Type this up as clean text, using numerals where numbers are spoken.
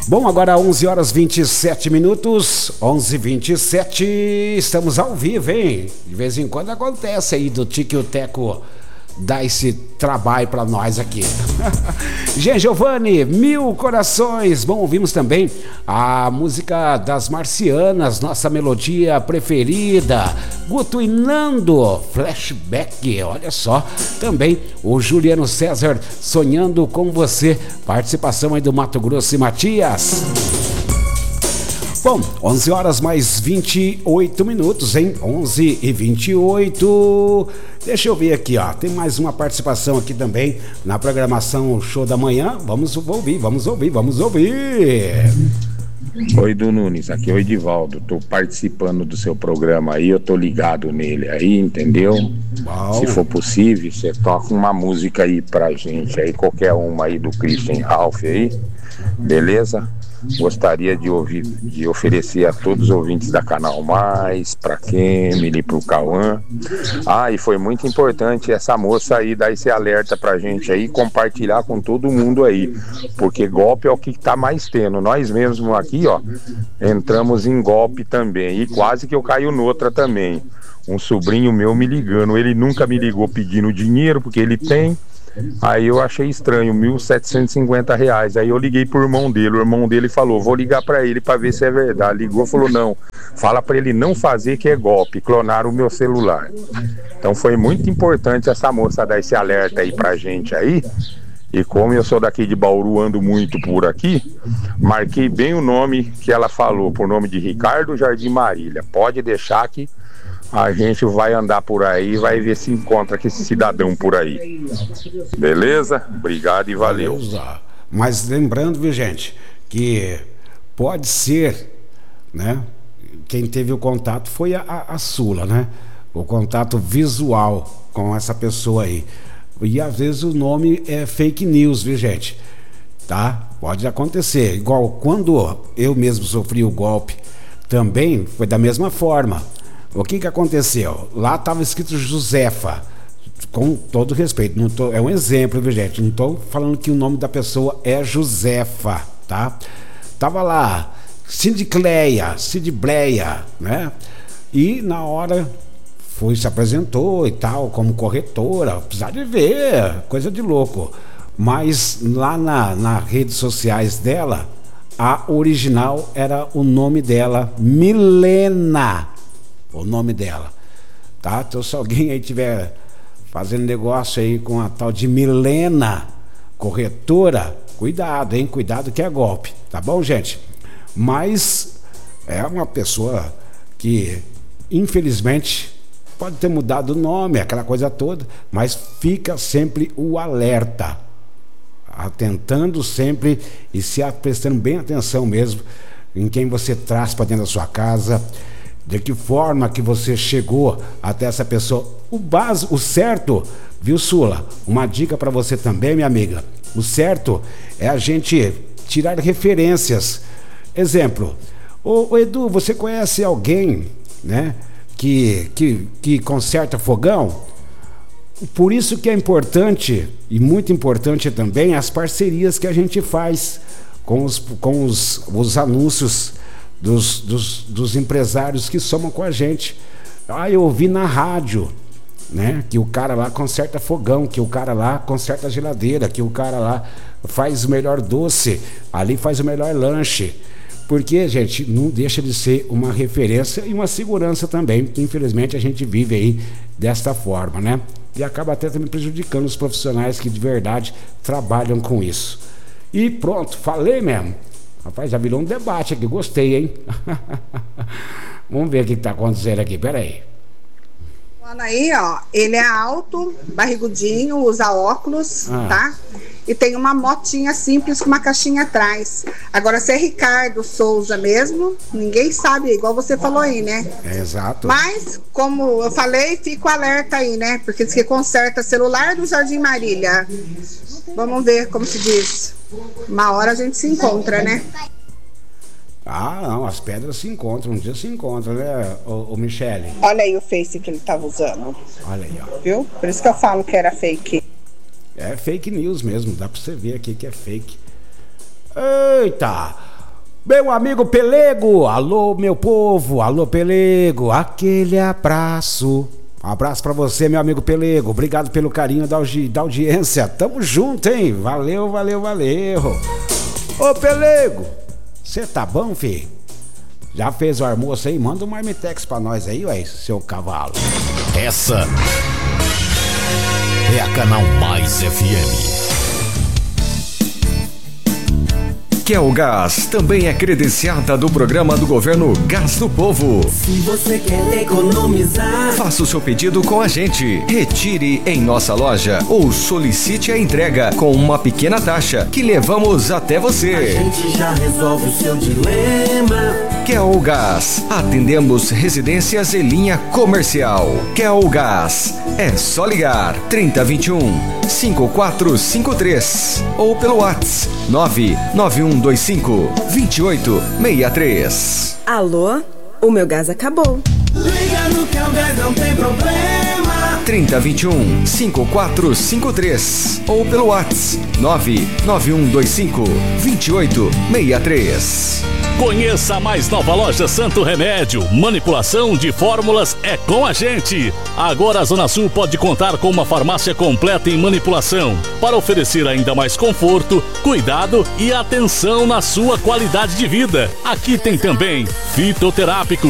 Bom, agora 11 horas 27 minutos, 11h27, estamos ao vivo, hein? De vez em quando acontece aí do Tique e o Teco dar esse trabalho pra nós aqui. Jean Giovanni, Mil Corações. Bom, ouvimos também a música das Marcianas, nossa melodia preferida. Guto e Nando, Flashback, olha só. Também o Juliano César, Sonhando com Você. Participação aí do Mato Grosso e Matias. Bom, 11 horas mais 28 minutos, hein? 11h28. Deixa eu ver aqui, ó. Tem mais uma participação aqui também na programação Show da Manhã. Vamos ouvir. Oi, Du Nunes, aqui é o Edivaldo. Tô participando do seu programa aí, eu tô ligado nele aí, entendeu? Uau. Se for possível, você toca uma música aí pra gente aí, qualquer uma aí do Christian Ralph aí, beleza? Gostaria de oferecer a todos os ouvintes da Canal Mais, pra Kemily, pro Cauã. E foi muito importante essa moça aí dar esse alerta pra gente aí, compartilhar com todo mundo aí, porque golpe é o que tá mais tendo. Nós mesmos aqui, ó, entramos em golpe também, e quase que eu caio noutra também. Um sobrinho meu me ligando, ele nunca me ligou pedindo dinheiro, porque ele tem. Aí eu achei estranho, R$1.750. Aí eu liguei pro irmão dele, o irmão dele falou, vou ligar pra ele pra ver se é verdade. Ligou, falou, não, fala pra ele não fazer que é golpe, clonaram o meu celular. Então foi muito importante essa moça dar esse alerta aí pra gente aí. E como eu sou daqui de Bauru, ando muito por aqui, marquei bem o nome que ela falou, por nome de Ricardo Jardim Marília. Pode deixar que a gente vai andar por aí, vai ver se encontra com esse cidadão por aí. Beleza? Obrigado e valeu. Beleza. Mas lembrando, viu, gente, que pode ser, né? Quem teve o contato foi a Sula, né? O contato visual com essa pessoa aí. E às vezes o nome é fake news, viu, gente? Tá? Pode acontecer. Igual quando eu mesmo sofri o golpe, também foi da mesma forma. O que aconteceu? Lá estava escrito Josefa, com todo respeito, é um exemplo, viu, gente? Não estou falando que o nome da pessoa é Josefa, tá? Tava lá, Sidbleia, né? E na hora se apresentou e tal, como corretora, apesar de ver, coisa de louco. Mas lá nas redes sociais dela, a original era o nome dela, Milena. O nome dela, tá? Então se alguém aí tiver fazendo negócio aí com a tal de Milena, corretora, cuidado, hein? Cuidado que é golpe, tá bom, gente? Mas é uma pessoa que, infelizmente, pode ter mudado o nome, aquela coisa toda, mas fica sempre o alerta, atentando sempre e se prestando bem atenção mesmo em quem você traz para dentro da sua casa, de que forma que você chegou até essa pessoa. O certo, viu, Sula? Uma dica para você também, minha amiga. O certo é a gente tirar referências. Exemplo, ô Edu, você conhece alguém, né, que conserta fogão? Por isso que é importante, e muito importante também, as parcerias que a gente faz com os anúncios dos empresários que somam com a gente. Eu ouvi na rádio, né, que o cara lá conserta fogão, que o cara lá conserta geladeira, que o cara lá faz o melhor doce, ali faz o melhor lanche. Porque, gente, não deixa de ser uma referência e uma segurança também, que infelizmente a gente vive aí desta forma, né? E acaba até também prejudicando os profissionais que de verdade trabalham com isso. E pronto, falei mesmo. Rapaz, já virou um debate aqui, gostei, hein? Vamos ver o que está acontecendo aqui, peraí. Aí, ó, ele é alto, barrigudinho, usa óculos, tá? E tem uma motinha simples com uma caixinha atrás. Agora, se é Ricardo Souza mesmo, ninguém sabe, igual você falou aí, né? É, exato. Mas, como eu falei, fica o alerta aí, né? Porque diz que conserta celular do Jardim Marília. Vamos ver como se diz. Uma hora a gente se encontra, né? Não, as pedras se encontram, um dia se encontram, né, o Michele? Olha aí o Face que ele tava usando. Olha aí, ó. Viu? Por isso que eu falo que era fake. É fake news mesmo, dá pra você ver aqui que é fake. Eita! Meu amigo Pelego, alô meu povo, alô Pelego, aquele abraço. Um abraço pra você, meu amigo Pelego. Obrigado pelo carinho da audiência. Tamo junto, hein? Valeu, valeu, valeu. Ô Pelego, você tá bom, filho? Já fez o almoço aí? Manda um marmitex pra nós aí, ué, seu cavalo. Essa é a Canal Mais FM. Kelgás também é credenciada do programa do governo Gás do Povo. Se você quer economizar, faça o seu pedido com a gente. Retire em nossa loja ou solicite a entrega com uma pequena taxa que levamos até você. A gente já resolve o seu dilema. Kelgás, atendemos residências e linha comercial. Kelgás, é só ligar 3021-5453 ou pelo WhatsApp 99125-2863. Alô? O meu gás acabou. Liga no Kelgás, não tem problema. 3021-5453 ou pelo WhatsApp 99125-2863. Conheça a mais nova loja Santo Remédio. Manipulação de fórmulas é com a gente. Agora a Zona Sul pode contar com uma farmácia completa em manipulação para oferecer ainda mais conforto, cuidado e atenção na sua qualidade de vida. Aqui tem também fitoterápico,